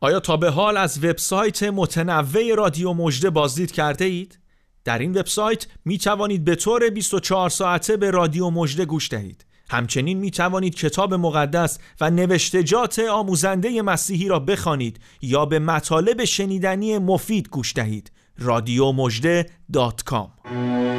آیا تا به حال از وبسایت متنوع رادیو مژده بازدید کرده اید؟ در این وبسایت می توانید به طور 24 ساعته به رادیو مژده گوش دهید. همچنین می توانید کتاب مقدس و نوشتجات آموزنده مسیحی را بخوانید یا به مطالب شنیدنی مفید گوش دهید. radiomojde.com